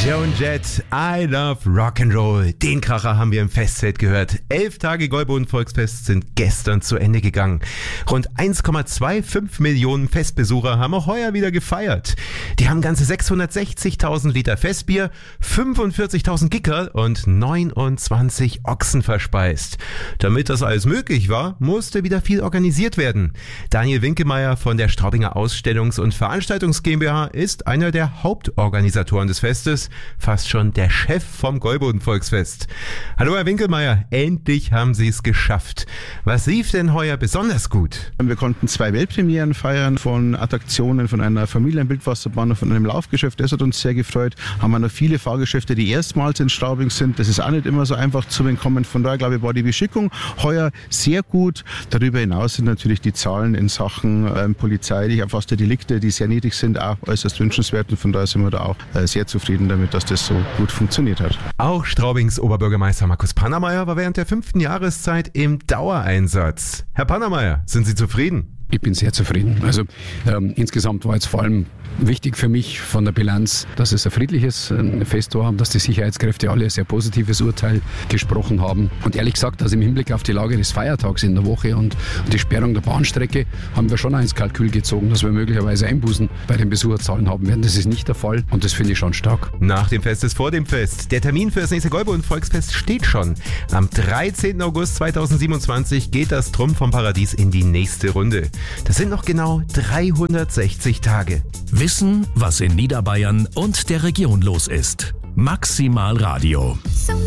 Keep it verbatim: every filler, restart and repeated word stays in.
Joan Jett, I Love Rock'n'Roll. Den Kracher haben wir im Festzelt gehört. Elf Tage Gäuboden-Volksfest sind gestern zu Ende gegangen. Rund eins Komma fünfundzwanzig Millionen Festbesucher haben auch heuer wieder gefeiert. Die haben ganze sechshundertsechzigtausend Liter Festbier, fünfundvierzigtausend Gickerl und neunundzwanzig Ochsen verspeist. Damit das alles möglich war, musste wieder viel organisiert werden. Daniel Winkelmeier von der Straubinger Ausstellungs- und Veranstaltungs GmbH ist einer der Hauptorganisatoren des Festes, fast schon der Chef vom Gäuboden-Volksfest. Hallo Herr Winkelmeier, endlich haben Sie es geschafft. Was lief denn heuer besonders gut? Wir konnten zwei Weltpremieren feiern von Attraktionen, von einer Familienwildwasserbahn und von einem Laufgeschäft. Das hat uns sehr gefreut. Haben wir noch viele Fahrgeschäfte, die erstmals in Straubing sind. Das ist auch nicht immer so einfach zu bekommen. Von daher, glaube ich, war die Beschickung heuer sehr gut. Darüber hinaus sind natürlich die Zahlen in Sachen ähm, Polizei, die erfasste Delikte, die sehr niedrig sind, auch äußerst wünschenswert. Und von daher sind wir da auch äh, sehr zufrieden damit, dass das so gut funktioniert hat. Auch Straubings Oberbürgermeister Markus Pannermeier war während der fünften Jahreszeit im Dauereinsatz. Herr Pannermeier, sind Sie zufrieden? Ich bin sehr zufrieden. Also ähm, insgesamt war jetzt vor allem wichtig für mich von der Bilanz, dass es ein friedliches äh, Fest war, dass die Sicherheitskräfte alle ein sehr positives Urteil gesprochen haben. Und ehrlich gesagt, also im Hinblick auf die Lage des Feiertags in der Woche und die Sperrung der Bahnstrecke haben wir schon ins Kalkül gezogen, dass wir möglicherweise Einbußen bei den Besucherzahlen haben werden. Das ist nicht der Fall und das finde ich schon stark. Nach dem Fest ist vor dem Fest. Der Termin für das nächste Gäuboden-Volksfest steht schon. Am dreizehnten August zweitausendsiebenundzwanzig geht das Trumm vom Paradies in die nächste Runde. Das sind noch genau dreihundertsechzig Tage. Wissen, was in Niederbayern und der Region los ist. Maximal Radio.